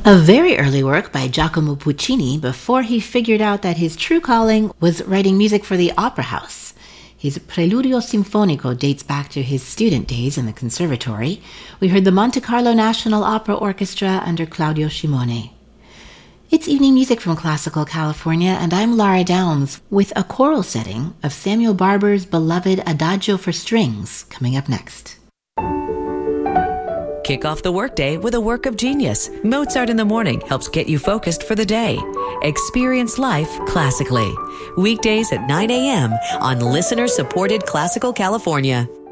A very early work by Giacomo Puccini before he figured out that his true calling was writing music for the opera house. His Preludio Sinfonico dates back to his student days in the conservatory. We heard the Monte Carlo National Opera Orchestra under Claudio Scimone. It's evening music from Classical California, and I'm Lara Downs with a choral setting of Samuel Barber's beloved Adagio for Strings coming up next. Kick off the workday with a work of genius. Mozart in the Morning helps get you focused for the day. Experience life classically. Weekdays at 9 a.m. on listener-supported Classical California.